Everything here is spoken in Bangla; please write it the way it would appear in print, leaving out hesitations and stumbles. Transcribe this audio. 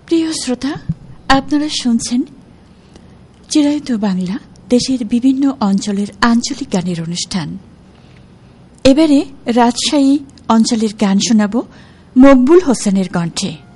প্রিয় শ্রোতা, আপনারা শুনছেন চিরায়ত বাংলা, দেশের বিভিন্ন অঞ্চলের আঞ্চলিক গানের অনুষ্ঠান। এবারে রাজশাহী অঞ্চলের গান শোনাব মকবুল হোসেনের কণ্ঠে।